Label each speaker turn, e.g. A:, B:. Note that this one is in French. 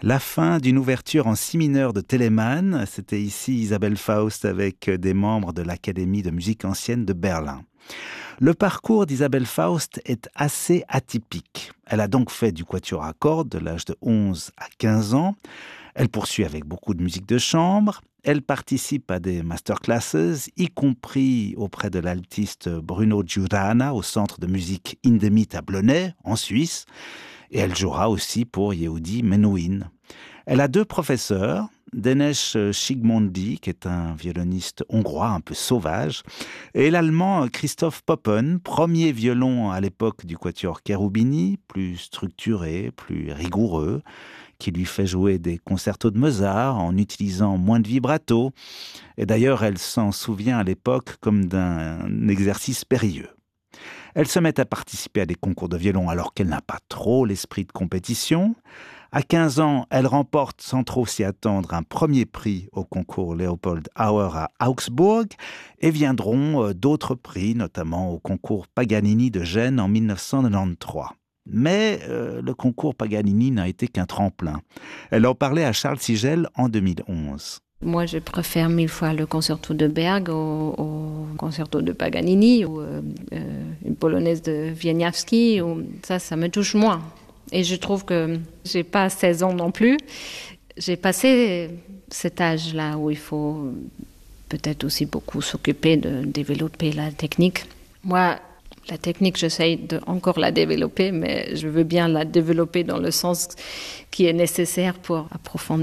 A: La fin d'une ouverture en si mineur de Telemann, c'était ici Isabelle Faust avec des membres de l'Académie de musique ancienne de Berlin. Le parcours d'Isabelle Faust est assez atypique. Elle a donc fait du quatuor à cordes de l'âge de 11 à 15 ans. Elle poursuit avec beaucoup de musique de chambre. Elle participe à des masterclasses, y compris auprès de l'altiste Bruno Giuranna au centre de musique Hindemith à Blonay, en Suisse. Et elle jouera aussi pour Yehudi Menuhin. Elle a 2 professeurs, Dénes Sigmundi, qui est un violoniste hongrois un peu sauvage, et l'allemand Christoph Poppen, premier violon à l'époque du quatuor Cherubini, plus structuré, plus rigoureux, qui lui fait jouer des concertos de Mozart en utilisant moins de vibrato. Et d'ailleurs, elle s'en souvient à l'époque comme d'un exercice périlleux. Elle se met à participer à des concours de violon alors qu'elle n'a pas trop l'esprit de compétition. À 15 ans, elle remporte sans trop s'y attendre un premier prix au concours Leopold Auer à Augsbourg et viendront d'autres prix, notamment au concours Paganini de Gênes en 1993. Mais le concours Paganini n'a été qu'un tremplin. Elle en parlait à Charles Sigel en 2011.
B: Moi, je préfère 1000 fois le concerto de Berg au concerto de Paganini ou une polonaise de Wieniawski. Ça me touche moins. Et je trouve que j'ai pas 16 ans non plus. J'ai passé cet âge-là où il faut peut-être aussi beaucoup s'occuper de développer la technique. Moi, la technique, j'essaye de encore la développer, mais je veux bien la développer dans le sens qui est nécessaire pour approfondir